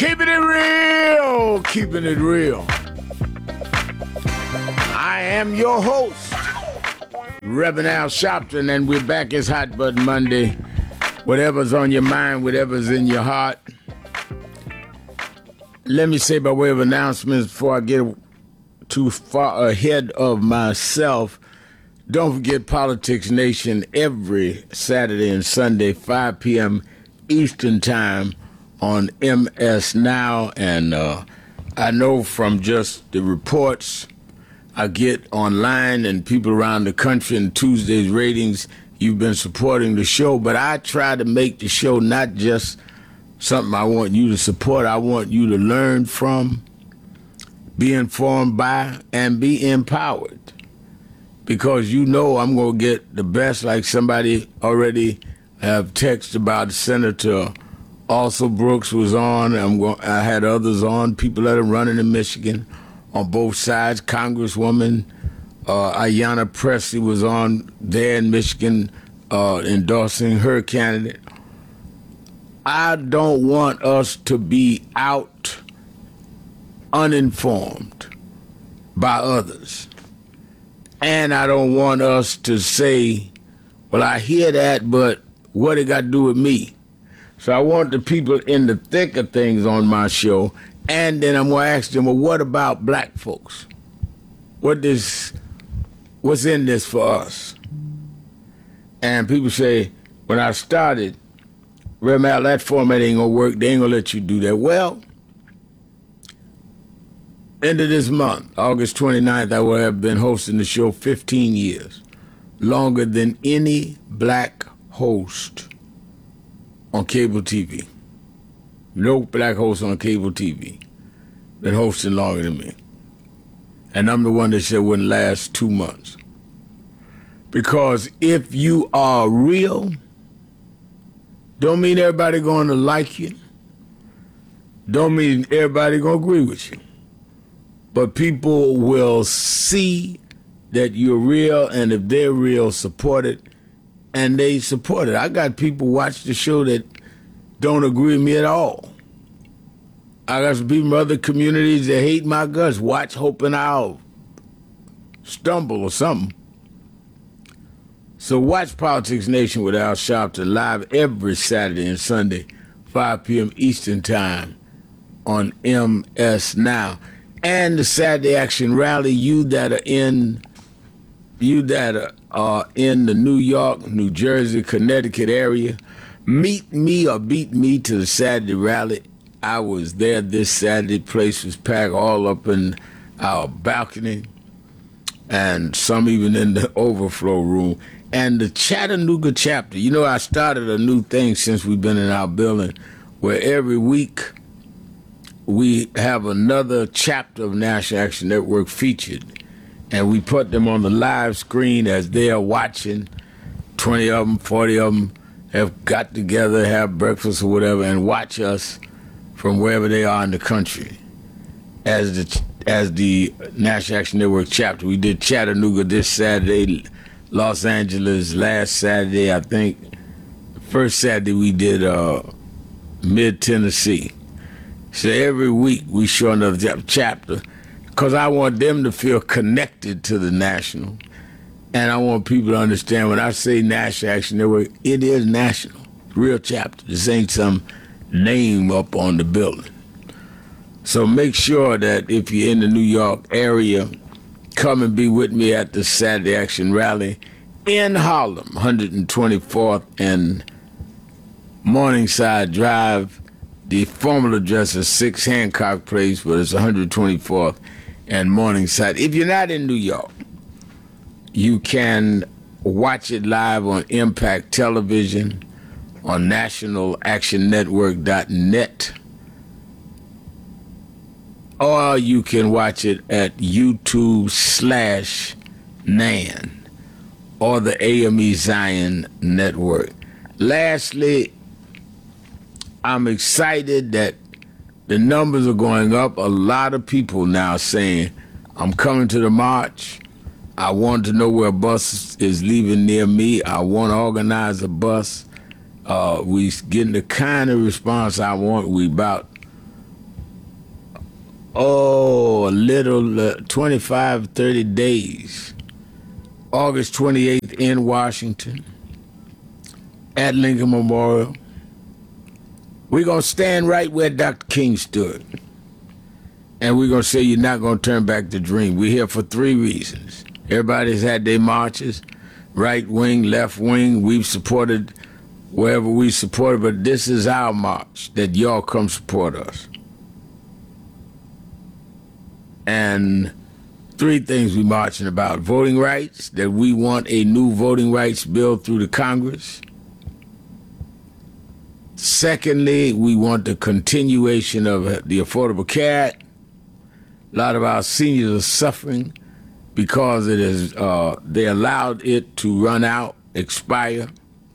Keeping it real, keeping it real. I am your host, Reverend Al Sharpton, and we're back. It's Hot Button Monday. Whatever's on your mind, whatever's in your heart. Let me say by way of announcements before I get too far ahead of myself, don't forget Politics Nation every Saturday and Sunday, 5 p.m. Eastern Time on MS Now. And I know from just the reports I get online and people around the country and Tuesday's ratings, you've been supporting the show. But I try to make the show not just something I want you to support. I want you to learn from, be informed by, and be empowered. Because you know I'm going to get the best, like somebody already have texted about Senator Also Brooks was on. I had others on, people that are running in Michigan on both sides. Congresswoman Ayanna Pressley was on there in Michigan endorsing her candidate. I don't want us to be out uninformed by others. And I don't want us to say, well, I hear that, but what it got to do with me? So I want the people in the thick of things on my show, and then I'm going to ask them, well, what about black folks? What's in this for us? And people say, when I started, Reverend Al, that format ain't going to work. They ain't going to let you do that. Well, end of this month, August 29th, I will have been hosting the show 15 years, longer than any black host on cable TV. No black host on cable TV been hosting longer than me. And I'm the one that said it wouldn't last 2 months. Because if you are real, don't mean everybody going to like you. Don't mean everybody going to agree with you. But people will see that you're real, and if they're real, support it. And they support it. I got people watch the show that don't agree with me at all. I got some people from other communities that hate my guts, watch hoping I'll stumble or something. So watch Politics Nation with Al Sharpton live every Saturday and Sunday, 5 p.m. Eastern Time on MS Now. And the Saturday Action Rally, you that are in the New York, New Jersey, Connecticut area, meet me or beat me to the Saturday rally. I was there this Saturday. Place was packed all up in our balcony and some even in the overflow room. And the Chattanooga chapter, you know, I started a new thing since we've been in our building where every week we have another chapter of National Action Network featured. And we put them on the live screen as they are watching. 20 of them, 40 of them have got together, have breakfast or whatever, and watch us from wherever they are in the country. As the National Action Network chapter, we did Chattanooga this Saturday, Los Angeles last Saturday, I think. First Saturday we did mid-Tennessee. So every week we show another chapter, because I want them to feel connected to the national. And I want people to understand when I say National Action Network, it is national. Real chapter. This ain't some name up on the building. So make sure that if you're in the New York area, come and be with me at the Saturday Action Rally in Harlem, 124th and Morningside Drive. The formal address is 6 Hancock Place, but it's 124th and Morningside. If you're not in New York, you can watch it live on Impact Television, on nationalactionnetwork.net, or you can watch it at YouTube/NAN or the AME Zion Network. Lastly, I'm excited that the numbers are going up. A lot of people now saying, I'm coming to the march. I want to know where a bus is leaving near me. I want to organize a bus. We getting the kind of response I want. We about Oh, a little 25, 30 days. August 28th in Washington at Lincoln Memorial. We're going to stand right where Dr. King stood. And we're going to say you're not going to turn back the dream. We're here for 3 reasons. Everybody's had their marches, right wing, left wing. We've supported wherever we supported, but this is our march, that y'all come support us. And 3 things we're marching about. Voting rights, that we want a new voting rights bill through the Congress. Secondly, we want the continuation of the Affordable Care Act. A lot of our seniors are suffering because it is they allowed it to run out, expire.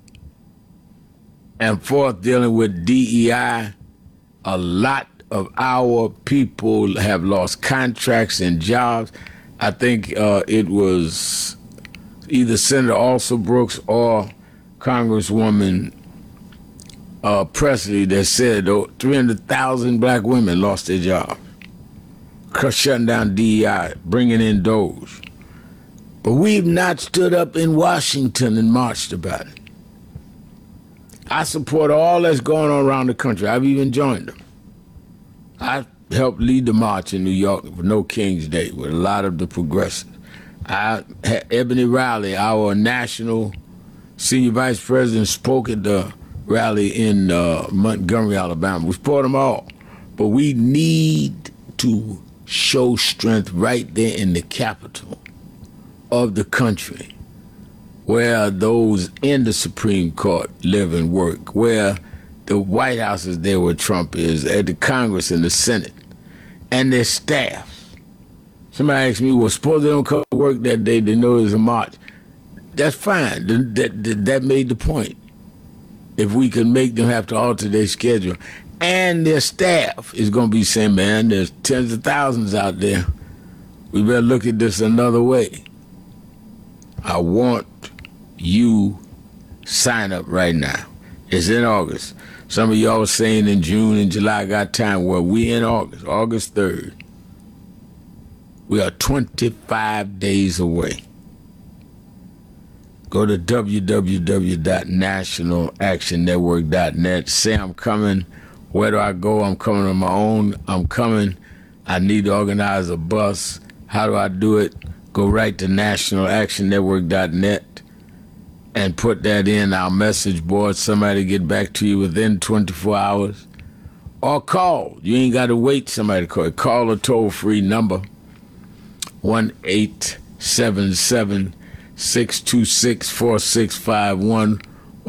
And fourth, dealing with DEI, a lot of our people have lost contracts and jobs. I think it was either Senator Alsa Brooks or Congresswoman Presley that said 300,000 black women lost their jobs. Shutting down DEI, bringing in Doge. But we've not stood up in Washington and marched about it. I support all that's going on around the country. I've even joined them. I helped lead the march in New York for No King's Day with a lot of the progressives. Ebony Riley, our national senior vice president, spoke at the rally in Montgomery, Alabama. We support them all. But we need to show strength right there in the capital of the country, where those in the Supreme Court live and work, where the White House is there where Trump is, at the Congress and the Senate, and their staff. Somebody asked me, well, suppose they don't come to work that day, they know there's a march. That's fine. That made the point. If we can make them have to alter their schedule. And their staff is going to be saying, man, there's tens of thousands out there. We better look at this another way. I want you sign up right now. It's in August. Some of y'all saying in June and July got time. Well, we in August, August 3rd. We are 25 days away. Go to www.nationalactionnetwork.net. Say I'm coming. Where do I go? I'm coming on my own. I'm coming. I need to organize a bus. How do I do it? Go right to nationalactionnetwork.net and put that in our message board. Somebody get back to you within 24 hours. Or call. You ain't got to wait somebody to call. Call a toll-free number, 1-877-626-4651,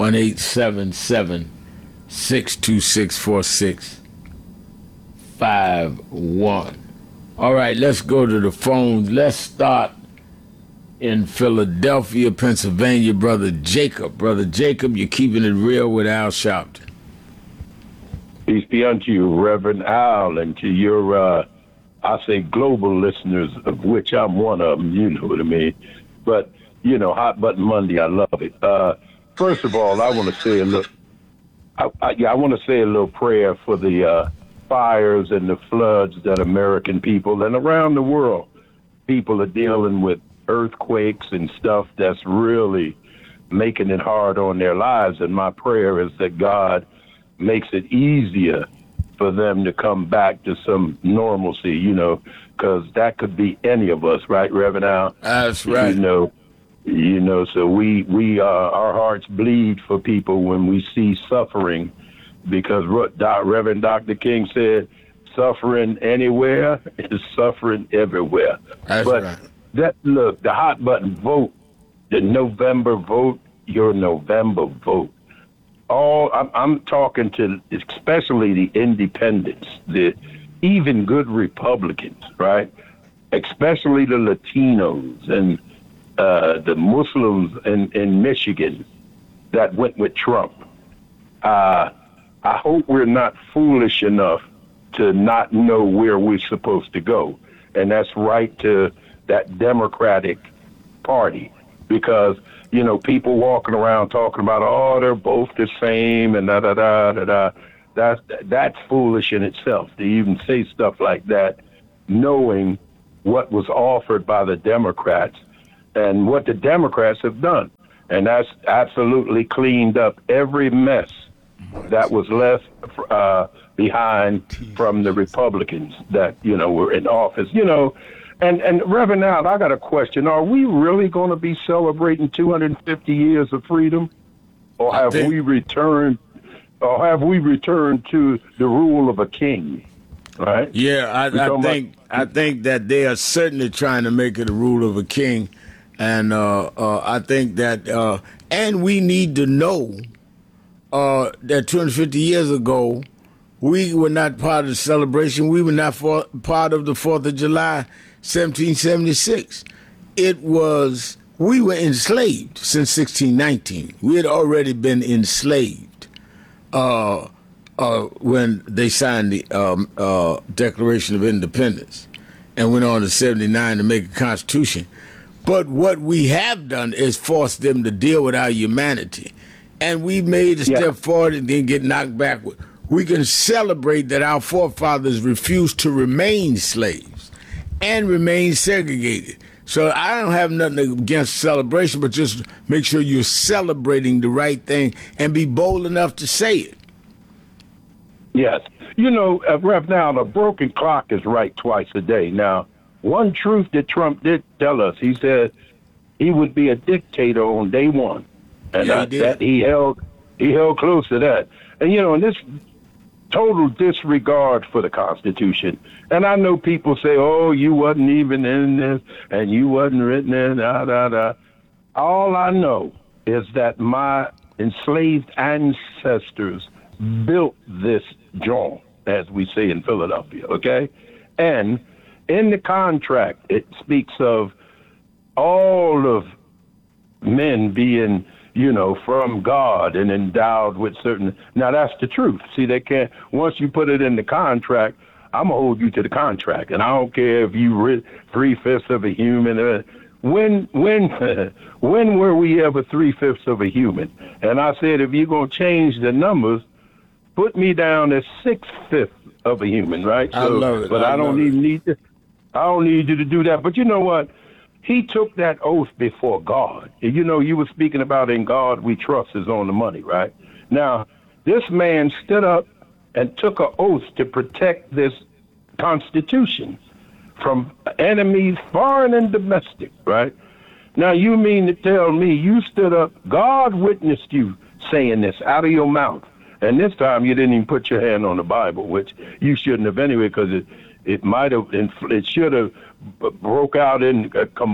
1-877-626-4651. All right, let's go to the phones. Let's start in Philadelphia, Pennsylvania. Brother Jacob, you're keeping it real with Al Sharpton. Peace be unto you, Reverend Al, and to your, I say global listeners, of which I'm one of them, you know what I mean. But, you know, Hot Button Monday, I love it. First of all, I want to say a little, I want to say a little prayer for the fires and the floods that American people and around the world, people are dealing with earthquakes and stuff that's really making it hard on their lives. And my prayer is that God makes it easier for them to come back to some normalcy, you know, because that could be any of us, right, Reverend Al? That's right. You know, so we our hearts bleed for people when we see suffering, because Reverend Dr. King said, suffering anywhere is suffering everywhere. That's right. Look, the hot button vote, the November vote, your November vote. I'm talking to especially the independents, the even good Republicans, right? Especially the Latinos and the Muslims in Michigan that went with Trump. I hope we're not foolish enough to not know where we're supposed to go. And that's right to that Democratic Party. Because, you know, people walking around talking about, oh, they're both the same and da-da-da-da-da. That's foolish in itself to even say stuff like that knowing what was offered by the Democrats and what the Democrats have done. And that's absolutely cleaned up every mess that was left behind from the Republicans that, were in office. And Reverend Al, I got a question. Are we really going to be celebrating 250 years of freedom? Or have we returned to the rule of a king? Right? Yeah, I think that they are certainly trying to make it a rule of a king. And I think that and we need to know that 250 years ago, we were not part of the celebration. We were not part of the 4th of July, 1776. We were enslaved since 1619. We had already been enslaved when they signed the Declaration of Independence and went on to 79 to make a constitution. But what we have done is force them to deal with our humanity. And we made a step forward and then get knocked backward. We can celebrate that our forefathers refused to remain slaves and remain segregated. So I don't have nothing against celebration, but just make sure you're celebrating the right thing and be bold enough to say it. Yes. Rev, now, the broken clock is right twice a day. Now, one truth that Trump did tell us, he said he would be a dictator on day one. And that he held close to that. And, in this total disregard for the Constitution. And I know people say, oh, you wasn't even in this and you wasn't written in, All I know is that my enslaved ancestors built this joint, as we say in Philadelphia, okay? And in the contract, it speaks of all of men being from God and endowed with certain. Now that's the truth. See, they can't. Once you put it in the contract, I'm gonna hold you to the contract, and I don't care if you 3/5 of a human. When were we ever 3/5 of a human? And I said, if you're gonna change the numbers, put me down as 6/5 of a human, right? I love it. But I don't even need to. I don't need you to do that. But you know what? He took that oath before God. You were speaking about in God we trust is on the money, right? Now, this man stood up and took an oath to protect this Constitution from enemies, foreign and domestic, right? Now, you mean to tell me you stood up, God witnessed you saying this out of your mouth, and this time you didn't even put your hand on the Bible, which you shouldn't have anyway, because it should have broke out in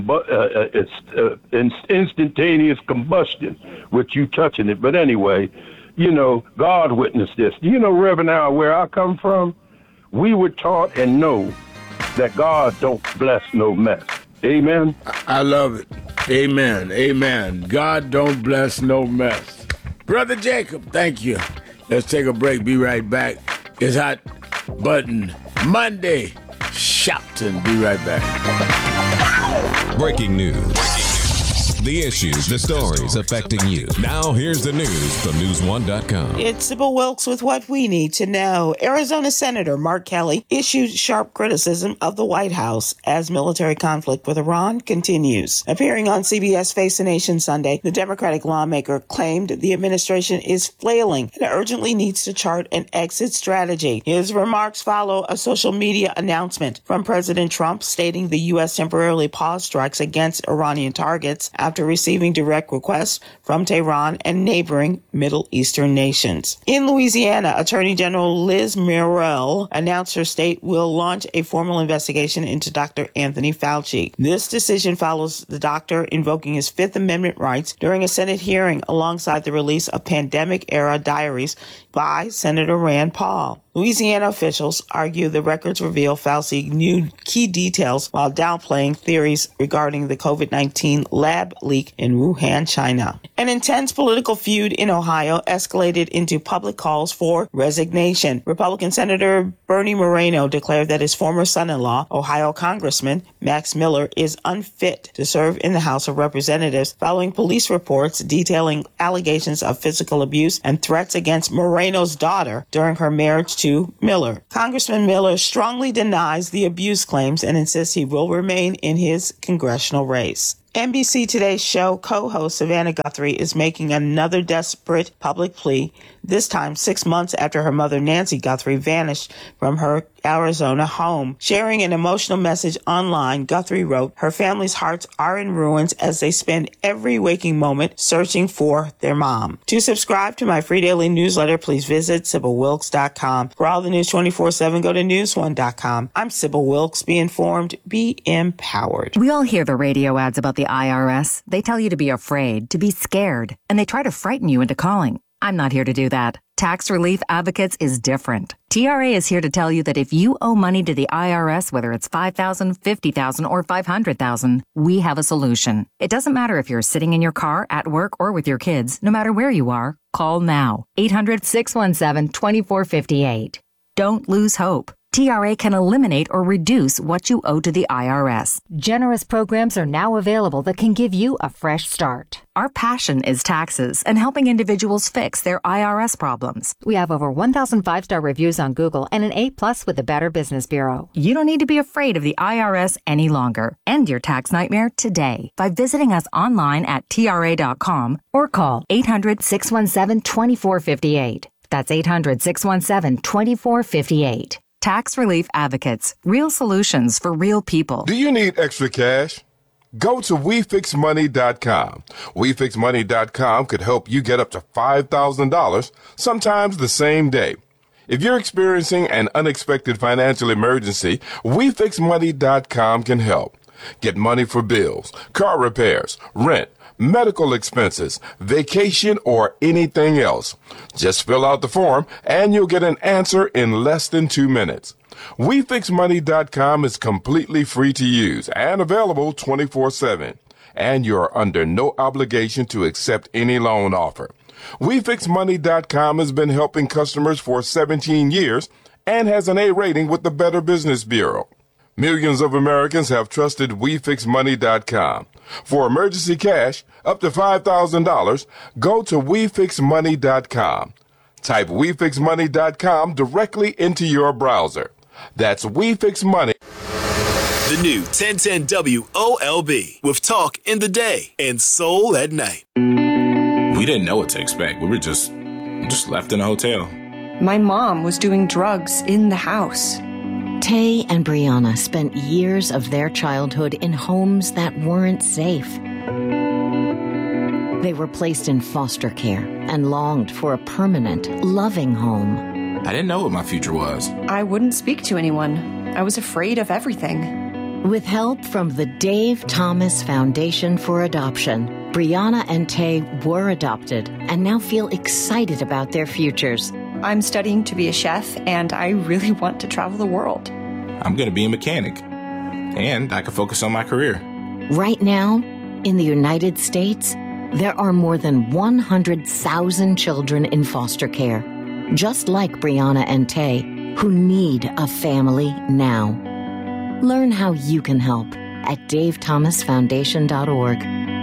instantaneous combustion with you touching it. But anyway, God witnessed this. Reverend Al, where I come from, we were taught and know that God don't bless no mess. Amen? I love it. Amen. Amen. God don't bless no mess. Brother Jacob, thank you. Let's take a break. Be right back. It's Hot Button Monday. Shopton. Be right back. Breaking news. The issues, the stories affecting you. Now here's the news from News1.com. It's Sybil Wilkes with what we need to know. Arizona Senator Mark Kelly issued sharp criticism of the White House as military conflict with Iran continues. Appearing on CBS Face the Nation Sunday, the Democratic lawmaker claimed the administration is flailing and urgently needs to chart an exit strategy. His remarks follow a social media announcement from President Trump stating the U.S. temporarily paused strikes against Iranian targets after receiving direct requests from Tehran and neighboring Middle Eastern nations. In Louisiana, Attorney General Liz Murrill announced her state will launch a formal investigation into Dr. Anthony Fauci. This decision follows the doctor invoking his Fifth Amendment rights during a Senate hearing alongside the release of pandemic-era diaries by Senator Rand Paul. Louisiana officials argue the records reveal Fauci knew key details while downplaying theories regarding the COVID-19 lab leak in Wuhan, China. An intense political feud in Ohio escalated into public calls for resignation. Republican Senator Bernie Moreno declared that his former son-in-law, Ohio Congressman Max Miller, is unfit to serve in the House of Representatives following police reports detailing allegations of physical abuse and threats against Moreno's daughter during her marriage to to Miller. Congressman Miller strongly denies the abuse claims and insists he will remain in his congressional race. NBC Today's show co-host Savannah Guthrie is making another desperate public plea, this time 6 months after her mother Nancy Guthrie vanished from her Arizona home. Sharing an emotional message online, Guthrie wrote, "Her family's hearts are in ruins as they spend every waking moment searching for their mom." To subscribe to my free daily newsletter, please visit SybylWilkes.com. For all the news 24/7, go to newsone.com. I'm Sybil Wilkes. Be informed, be empowered. We all hear the radio ads about the IRS. They tell you to be afraid, to be scared, and they try to frighten you into calling. I'm not here to do that. Tax Relief Advocates is different. TRA is here to tell you that if you owe money to the IRS, whether it's $5,000, $50,000, or $500,000, we have a solution. It doesn't matter if you're sitting in your car, at work, or with your kids. No matter where you are, call now. 800-617-2458. Don't lose hope. TRA can eliminate or reduce what you owe to the IRS. Generous programs are now available that can give you a fresh start. Our passion is taxes and helping individuals fix their IRS problems. We have over 1,000 5-star reviews on Google and an A+ with the Better Business Bureau. You don't need to be afraid of the IRS any longer. End your tax nightmare today by visiting us online at TRA.com or call 800-617-2458. That's 800-617-2458. Tax Relief Advocates. Real solutions for real people. Do you need extra cash? Go to WeFixMoney.com. WeFixMoney.com could help you get up to $5,000, sometimes the same day. If you're experiencing an unexpected financial emergency, WeFixMoney.com can help. Get money for bills, car repairs, rent, medical expenses, vacation, or anything else. Just fill out the form and you'll get an answer in less than 2 minutes. WeFixMoney.com is completely free to use and available 24/7. And you're under no obligation to accept any loan offer. WeFixMoney.com has been helping customers for 17 years and has an A rating with the Better Business Bureau. Millions of Americans have trusted WeFixMoney.com. For emergency cash, up to $5,000, go to WeFixMoney.com. Type WeFixMoney.com directly into your browser. That's WeFixMoney. The new 1010 WOLB with talk in the day and soul at night. We didn't know what to expect. We were just left in a hotel. My mom was doing drugs in the house. Tay and Brianna spent years of their childhood in homes that weren't safe. They were placed in foster care and longed for a permanent, loving home. I didn't know what my future was. I wouldn't speak to anyone. I was afraid of everything. With help from the Dave Thomas Foundation for Adoption, Brianna and Tay were adopted and now feel excited about their futures. I'm studying to be a chef, and I really want to travel the world. I'm going to be a mechanic, and I can focus on my career. Right now, in the United States, there are more than 100,000 children in foster care, just like Brianna and Tay, who need a family now. Learn how you can help at davethomasfoundation.org.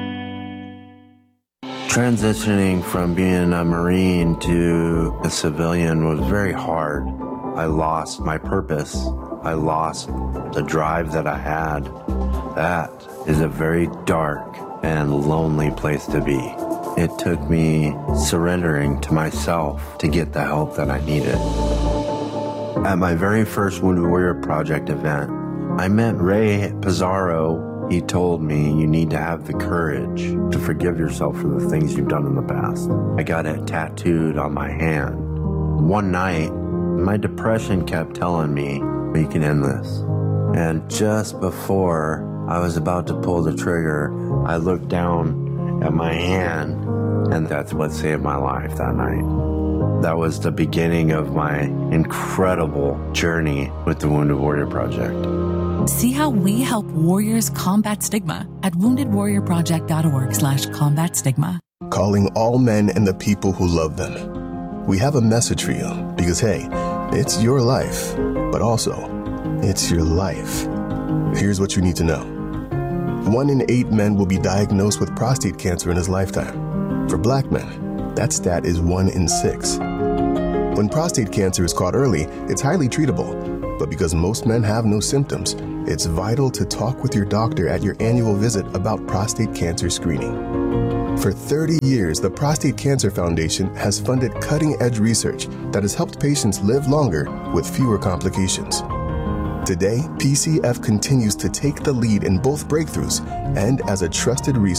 Transitioning from being a Marine to a civilian was very hard. I lost my purpose. I lost the drive that I had. That is a very dark and lonely place to be. It took me surrendering to myself to get the help that I needed. At my very first Wounded Warrior Project event, I met Ray Pizarro. He told me you need to have the courage to forgive yourself for the things you've done in the past. I got it tattooed on my hand. One night, my depression kept telling me, we can end this. And just before I was about to pull the trigger, I looked down at my hand, and that's what saved my life that night. That was the beginning of my incredible journey with the Wounded Warrior Project. See how we help warriors combat stigma at woundedwarriorproject.org/combat stigma. Calling all men and the people who love them. We have a message for you because, hey, it's your life, but also it's your life. Here's what you need to know. 1 in 8 men will be diagnosed with prostate cancer in his lifetime. For black men, that stat is 1 in 6. When prostate cancer is caught early, it's highly treatable. But because most men have no symptoms, it's vital to talk with your doctor at your annual visit about prostate cancer screening. For 30 years, the Prostate Cancer Foundation has funded cutting-edge research that has helped patients live longer with fewer complications. Today, PCF continues to take the lead in both breakthroughs and as a trusted resource